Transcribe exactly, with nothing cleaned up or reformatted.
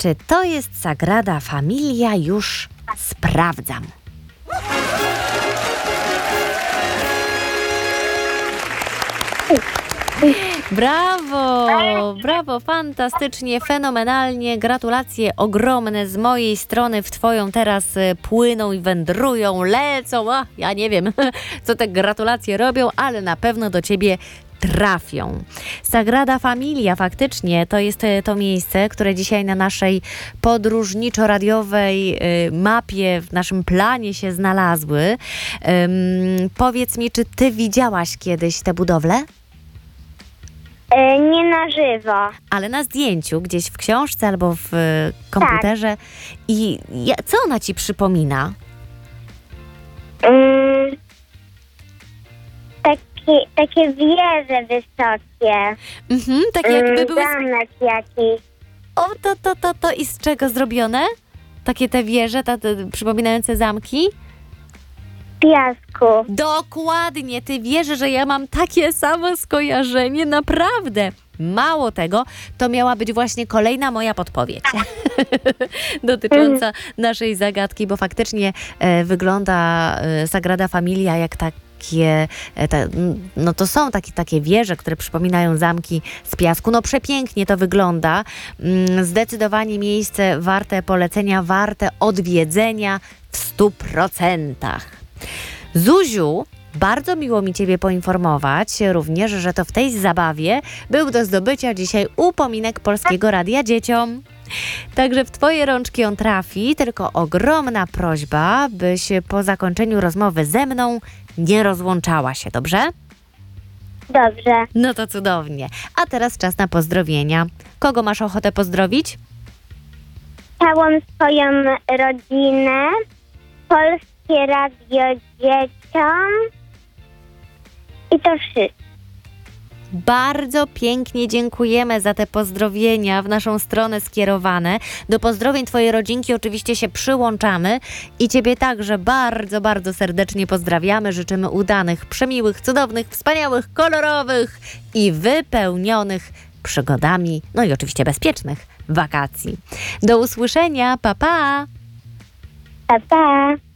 Czy to jest Sagrada Familia? Już sprawdzam. Brawo, brawo, fantastycznie, fenomenalnie. Gratulacje ogromne z mojej strony w twoją teraz y, płyną i wędrują, lecą. A, ja nie wiem, co te gratulacje robią, ale na pewno do ciebie trafią. Sagrada Familia faktycznie to jest y, to miejsce, które dzisiaj na naszej podróżniczo-radiowej y, mapie, w naszym planie się znalazły. Ym, powiedz mi, czy ty widziałaś kiedyś tę budowlę? E, nie na żywo. Ale na zdjęciu, gdzieś w książce albo w y, komputerze. I ja, co ona ci przypomina? Mm, takie, takie wieże wysokie. Mhm, tak jakby Mm, były... z- Zamek jakiś. O, to, to, to, to. I z czego zrobione? Takie te wieże, te, te przypominające zamki? Piasku. Dokładnie, ty wierzysz, że ja mam takie samo skojarzenie, naprawdę. Mało tego, to miała być właśnie kolejna moja podpowiedź dotycząca naszej zagadki, bo faktycznie e, wygląda e, Sagrada Familia jak takie, e, te, no to są takie, takie wieże, które przypominają zamki z piasku. No przepięknie to wygląda. Mm, zdecydowanie miejsce warte polecenia, warte odwiedzenia w stu procentach. Zuziu, bardzo miło mi ciebie poinformować również, że to w tej zabawie był do zdobycia dzisiaj upominek Polskiego Radia dzieciom. Także w twoje rączki on trafi, tylko ogromna prośba, byś po zakończeniu rozmowy ze mną nie rozłączała się, dobrze? Dobrze. No to cudownie. A teraz czas na pozdrowienia. Kogo masz ochotę pozdrowić? Całą swoją rodzinę, Polskie Radio dzieciom i to wszystko. Bardzo pięknie dziękujemy za te pozdrowienia w naszą stronę skierowane. Do pozdrowień twojej rodzinki oczywiście się przyłączamy i ciebie także bardzo, bardzo serdecznie pozdrawiamy. Życzymy udanych, przemiłych, cudownych, wspaniałych, kolorowych i wypełnionych przygodami, no i oczywiście bezpiecznych wakacji. Do usłyszenia, pa pa! Pa, pa.